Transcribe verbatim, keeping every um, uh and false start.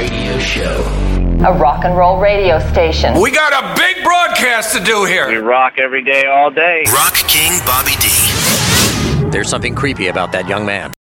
radio show. A rock and roll radio station. We got a big broadcast to do here. We rock every day, all day. Rock King Bobby D. There's something creepy about that young man.